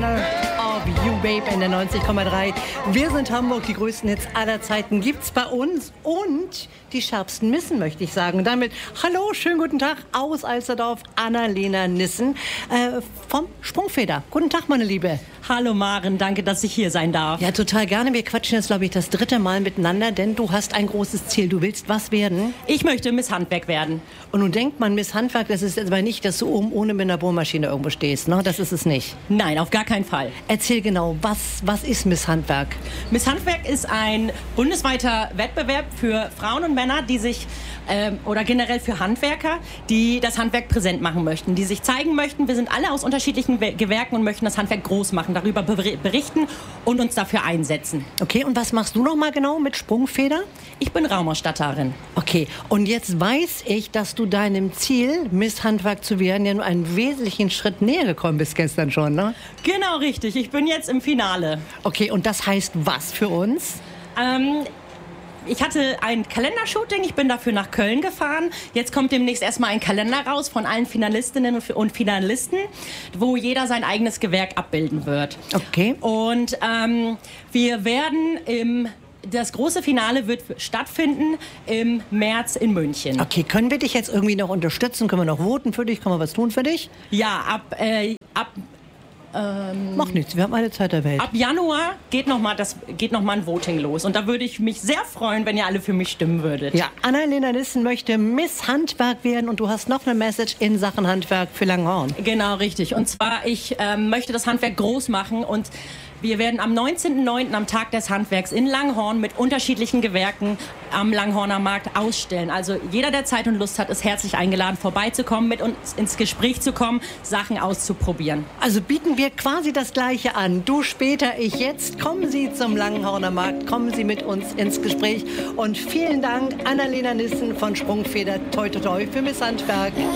Honor of You Babe in der 90,3. Wir sind Hamburg, die größten Hits aller Zeiten gibt's bei uns und die schärfsten Missen, möchte ich sagen. Damit, hallo, schönen guten Tag aus Alsterdorf, Annalena Nissen vom Sprungfeder. Guten Tag, meine Liebe. Hallo Maren, danke, dass ich hier sein darf. Ja, total gerne. Wir quatschen jetzt, glaube ich, das 3. Mal miteinander, denn du hast ein großes Ziel. Du willst was werden? Ich möchte Miss Handwerk werden. Und nun denkt man, Miss Handwerk, das ist aber nicht, dass du oben ohne mit einer Bohrmaschine irgendwo stehst, ne? Das ist es nicht. Nein, auf gar keinen Fall. Erzähl genau, was ist Miss Handwerk? Miss Handwerk ist ein bundesweiter Wettbewerb für Frauen und Männer, die sich, oder generell für Handwerker, die das Handwerk präsent machen möchten, die sich zeigen möchten. Wir sind alle aus unterschiedlichen Gewerken und möchten das Handwerk groß machen, darüber berichten und uns dafür einsetzen. Okay, und was machst du noch mal genau mit Sprungfeder? Ich bin Raumausstatterin. Okay, und jetzt weiß ich, dass du deinem Ziel, Miss Handwerk zu werden, ja nur einen wesentlichen Schritt näher gekommen bist gestern schon, ne? Genau, richtig. Ich bin jetzt im Finale. Okay, und das heißt was für uns? Ich hatte ein Kalendershooting, ich bin dafür nach Köln gefahren. Jetzt kommt demnächst erstmal ein Kalender raus von allen Finalistinnen und Finalisten, wo jeder sein eigenes Gewerk abbilden wird. Okay. Und wir werden das große Finale wird stattfinden im März in München. Okay, können wir dich jetzt irgendwie noch unterstützen? Können wir noch voten für dich? Können wir was tun für dich? Ja, Macht nichts, wir haben alle Zeit der Welt. ab Januar geht noch mal ein Voting los. Und da würde ich mich sehr freuen, wenn ihr alle für mich stimmen würdet. Ja, Annalena Nissen möchte Miss Handwerk werden und du hast noch eine Message in Sachen Handwerk für Langhorn. Genau, richtig. Und zwar, ich möchte das Handwerk groß machen und wir werden am 19.09. am Tag des Handwerks in Langhorn mit unterschiedlichen Gewerken am Langhorner Markt ausstellen. Also jeder, der Zeit und Lust hat, ist herzlich eingeladen, vorbeizukommen, mit uns ins Gespräch zu kommen, Sachen auszuprobieren. Also bieten wir quasi das Gleiche an. Du später, ich jetzt. Kommen Sie zum Langhorner Markt, kommen Sie mit uns ins Gespräch. Und vielen Dank, Annalena Nissen von Sprungfeder. Toi, toi, toi für Miss Handwerk.